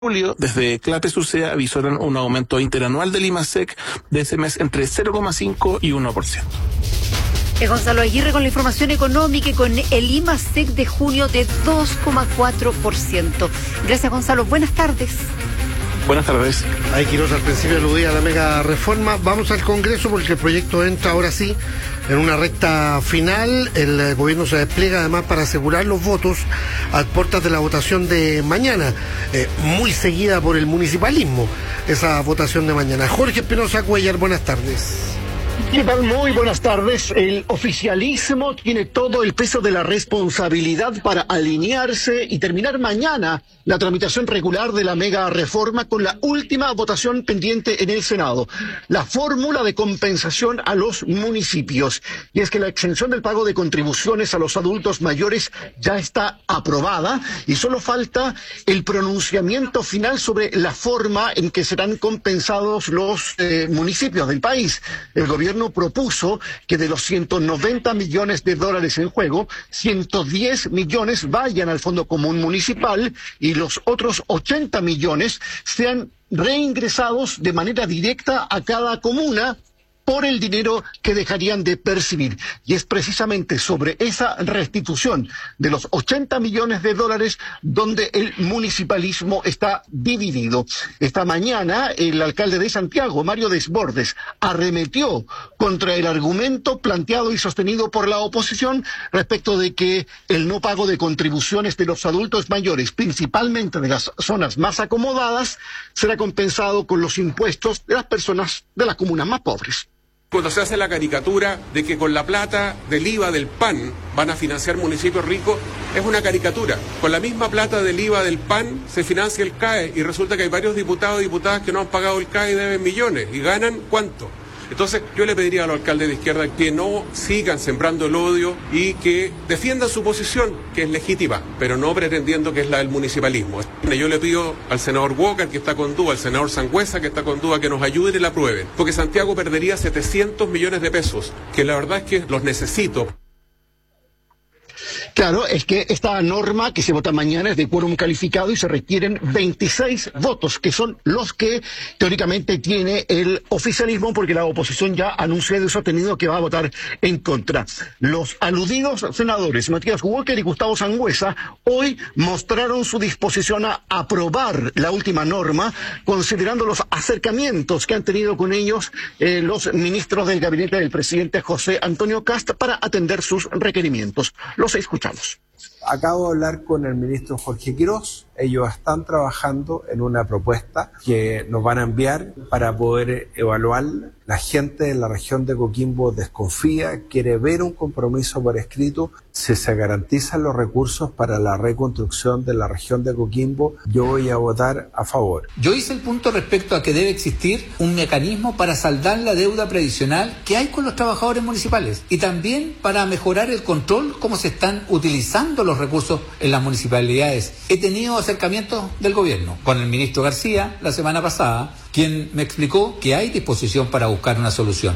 julio, desde Clape Sucea avisoran un aumento interanual del IMASEC de ese mes entre 0,5 y 1%. Gonzalo Aguirre con la información económica y con el IMASEC de junio de 2,4%. Gracias, Gonzalo. Buenas tardes. Buenas tardes. Ahí Quiroz al principio aludía a la mega reforma. Vamos al Congreso porque el proyecto entra ahora sí en una recta final. El gobierno se despliega además para asegurar los votos a puertas de la votación de mañana, muy seguida por el municipalismo, esa votación de mañana. Jorge Espinosa Cuellar, buenas tardes. ¿Qué tal? Muy buenas tardes. El oficialismo tiene todo el peso de la responsabilidad para alinearse y terminar mañana la tramitación regular de la mega reforma con la última votación pendiente en el Senado, la fórmula de compensación a los municipios. Y es que la exención del pago de contribuciones a los adultos mayores ya está aprobada y solo falta el pronunciamiento final sobre la forma en que serán compensados los municipios del país. El gobierno propuso que de los 190 millones de dólares en juego, 110 millones vayan al Fondo Común Municipal y los otros 80 millones sean reingresados de manera directa a cada comuna por el dinero que dejarían de percibir. Y es precisamente sobre esa restitución de los 80 millones de dólares donde el municipalismo está dividido. Esta mañana el alcalde de Santiago, Mario Desbordes, arremetió contra el argumento planteado y sostenido por la oposición respecto de que el no pago de contribuciones de los adultos mayores, principalmente de las zonas más acomodadas, será compensado con los impuestos de las personas de las comunas más pobres. Cuando se hace la caricatura de que con la plata del IVA del PAN van a financiar municipios ricos, es una caricatura. Con la misma plata del IVA del PAN se financia el CAE y resulta que hay varios diputados y diputadas que no han pagado el CAE y deben millones. ¿Y ganan cuánto? Entonces yo le pediría a los alcaldes de izquierda que no sigan sembrando el odio y que defiendan su posición, que es legítima, pero no pretendiendo que es la del municipalismo. Yo le pido al senador Walker, que está con duda, al senador Sangüesa, que está con duda, que nos ayuden y la aprueben, porque Santiago perdería 700 millones de pesos, que la verdad es que los necesito. Claro, es que esta norma que se vota mañana es de quórum calificado y se requieren 26 votos, que son los que teóricamente tiene el oficialismo, porque la oposición ya anunció de sostenido que va a votar en contra. Los aludidos senadores Matías Walker y Gustavo Sangüesa hoy mostraron su disposición a aprobar la última norma, considerando los acercamientos que han tenido con ellos los ministros del gabinete del presidente José Antonio Kast para atender sus requerimientos. Los escuchamos. Acabo de hablar con el ministro Jorge Quiroz. Ellos están trabajando en una propuesta que nos van a enviar para poder evaluarla. La gente de la región de Coquimbo desconfía, quiere ver un compromiso por escrito. Si se garantizan los recursos para la reconstrucción de la región de Coquimbo, yo voy a votar a favor. Yo hice el punto respecto a que debe existir un mecanismo para saldar la deuda previsional que hay con los trabajadores municipales y también para mejorar el control, cómo se están utilizando los recursos en las municipalidades. He tenido acercamientos del gobierno con el ministro García la semana pasada, quien me explicó que hay disposición para buscar una solución.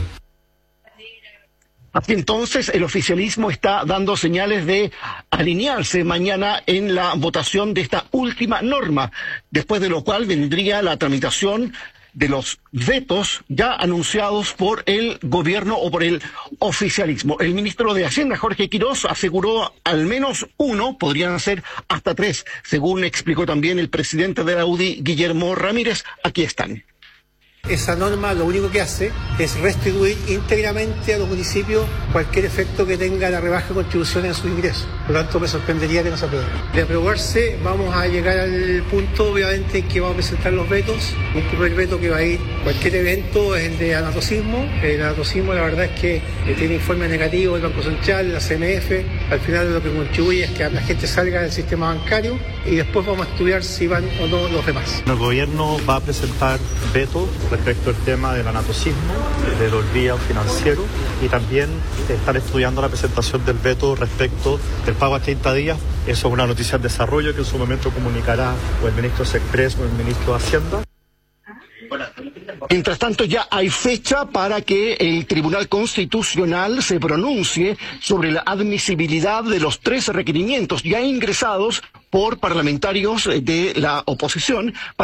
Así entonces, el oficialismo está dando señales de alinearse mañana en la votación de esta última norma, después de lo cual vendría la tramitación de los vetos ya anunciados por el gobierno o por el oficialismo. El ministro de Hacienda, Jorge Quiroz, aseguró al menos uno, podrían ser hasta tres, según explicó también el presidente de la UDI, Guillermo Ramírez. Aquí están. Esa norma lo único que hace es restituir íntegramente a los municipios cualquier efecto que tenga la rebaja de contribuciones en sus ingresos. Por lo tanto, me sorprendería que no se apruebe. De aprobarse, vamos a llegar al punto, obviamente, en que vamos a presentar los vetos. Un primer veto que va a ir cualquier evento es el de anatocismo. El anatocismo, la verdad es que tiene informes negativos del Banco Central, la CMF. Al final, lo que contribuye es que la gente salga del sistema bancario y después vamos a estudiar si van o no los demás. El gobierno va a presentar vetos respecto al tema del anatocismo, del olvido financiero, y también están estudiando la presentación del veto respecto del pago a 30 días. Eso es una noticia en desarrollo que en su momento comunicará o el ministro Sexpress o el ministro de Hacienda. Mientras tanto, ya hay fecha para que el Tribunal Constitucional se pronuncie sobre la admisibilidad de los 3 requerimientos ya ingresados por parlamentarios de la oposición.